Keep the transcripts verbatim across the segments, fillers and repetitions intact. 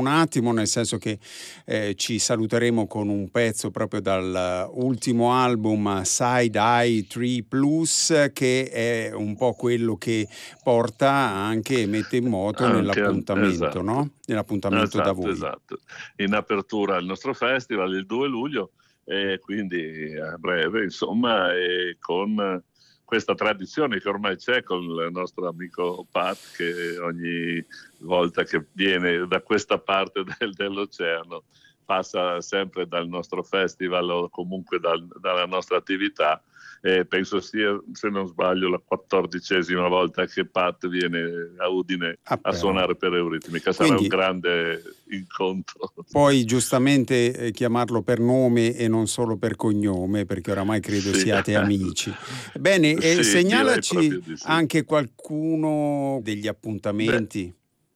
un attimo, nel senso che eh, ci saluteremo con un pezzo proprio dall'ultimo album Side Eye tre Plus, che è un po' quello che porta anche, mette in moto Anche, nell'appuntamento, esatto, no? Nell'appuntamento da esatto, voi. esatto. In apertura al nostro festival il due luglio e quindi a breve, insomma, e con questa tradizione che ormai c'è con il nostro amico Pat, che ogni volta che viene da questa parte del, dell'oceano passa sempre dal nostro festival o comunque dal, dalla nostra attività. E penso sia, se non sbaglio, la quattordicesima volta che Pat viene a Udine Ah, a però. suonare per Euritmica. Sarà un Quindi grande incontro. puoi giustamente eh, chiamarlo per nome e non solo per cognome, perché oramai credo Sì, siate amici. Bene, e sì, direi segnalaci proprio di sì. anche qualcuno degli Beh, appuntamenti.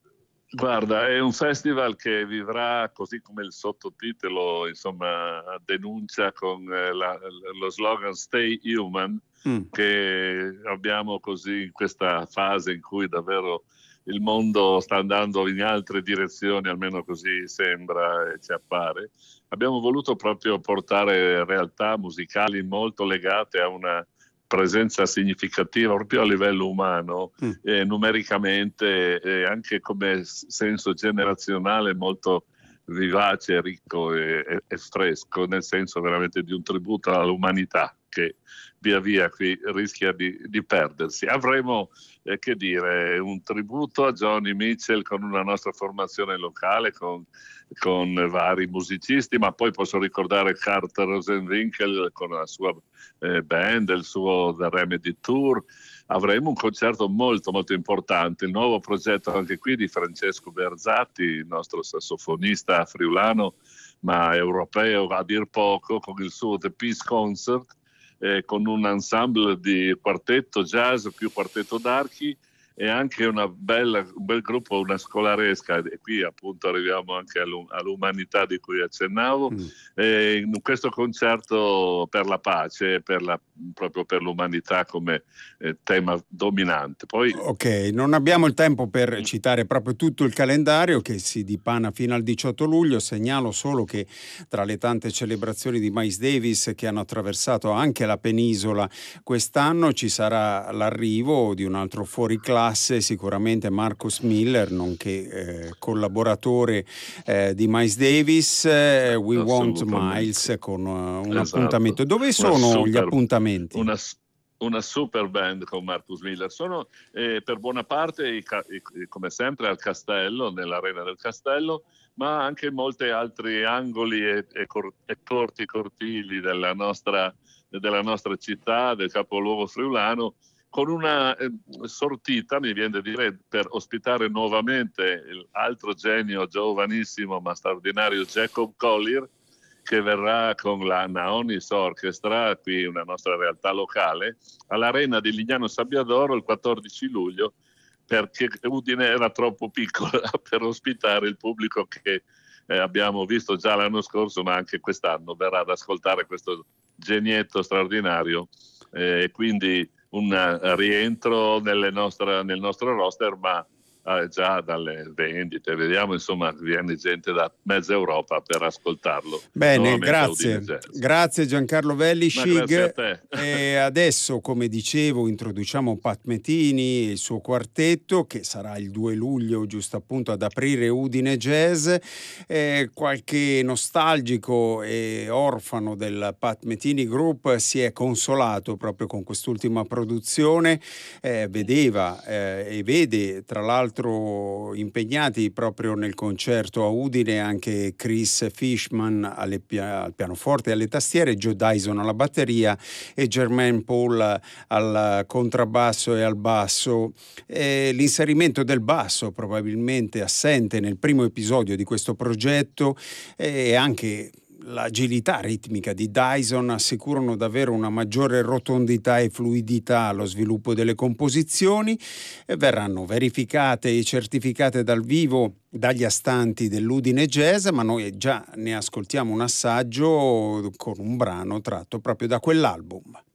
guarda, è un festival che vivrà, così come il sottotitolo, insomma, denuncia con eh, la- lo slogan Stay Human, Mm. che abbiamo così in questa fase in cui davvero il mondo sta andando in altre direzioni, almeno così sembra e ci appare. Abbiamo voluto proprio portare realtà musicali molto legate a una presenza significativa proprio a livello umano, Mm. eh, numericamente e anche come senso generazionale molto vivace, ricco e, e, e fresco, nel senso veramente di un tributo all'umanità che via via qui rischia di, di perdersi. Avremo, eh, che dire, un tributo a Johnny Mitchell con una nostra formazione locale, con, con vari musicisti, ma poi posso ricordare Carter Rosenwinkel con la sua eh, band, il suo The Remedy Tour. Avremo un concerto molto molto importante, il nuovo progetto anche qui di Francesco Berzatti, il nostro sassofonista friulano ma europeo a dir poco, con il suo The Peace Concert, eh, con un ensemble di quartetto jazz più quartetto d'archi e anche una bella, un bel gruppo, una scolaresca, e qui appunto arriviamo anche all'um- all'umanità di cui accennavo, Mm. eh, in questo concerto per la pace, per la, proprio per l'umanità come eh, tema dominante. Poi Ok, non abbiamo il tempo per citare proprio tutto il calendario che si dipana fino al diciotto luglio. Segnalo solo che tra le tante celebrazioni di Miles Davis che hanno attraversato anche la penisola quest'anno ci sarà l'arrivo di un altro fuoriclasse, sicuramente Marcus Miller, nonché eh, collaboratore eh, di Miles Davis, eh, We Want assolutamente, Miles, con eh, un esatto, appuntamento. Dove una sono gli super, appuntamenti? una, una super band con Marcus Miller. Sono eh, per buona parte, i, i, come sempre, al Castello, nell'Arena del Castello, ma anche in molti altri angoli e, e, cor, e corti cortili della nostra, della nostra città, del capoluogo friulano, con una eh, sortita, mi viene da dire, per ospitare nuovamente l'altro genio giovanissimo ma straordinario Jacob Collier, che verrà con la Naonis Orchestra, qui una nostra realtà locale, all'Arena di Lignano Sabbiadoro il quattordici luglio, perché Udine era troppo piccola per ospitare il pubblico che eh, abbiamo visto già l'anno scorso, ma anche quest'anno verrà ad ascoltare questo genietto straordinario. E quindi un rientro nelle nostre, nel nostro roster, ma eh, già dalle vendite. Vediamo, insomma, viene gente da mezza Europa per ascoltarlo Bene, nuovamente a Udine grazie. Jazz. Grazie Giancarlo Ma grazie a Vellischig. te. E adesso, come dicevo, introduciamo Pat Metini e il suo quartetto, che sarà il due luglio, giusto appunto ad aprire Udine Jazz. Eh, qualche nostalgico e orfano del Pat Metini Group si è consolato proprio con quest'ultima produzione. Eh, vedeva eh, e vede, tra l'altro, impegnati proprio nel concerto a Udine anche Chris Fishman alle pia- al pianoforte e alle tastiere, Joe Dyson alla batteria e Jermaine Paul al contrabbasso e al basso. Eh, l'inserimento del basso, probabilmente assente nel primo episodio di questo progetto, e anche l'agilità ritmica di Dyson assicurano davvero una maggiore rotondità e fluidità allo sviluppo delle composizioni, e verranno verificate e certificate dal vivo dagli astanti dell'Udine Jazz, ma noi già ne ascoltiamo un assaggio con un brano tratto proprio da quell'album.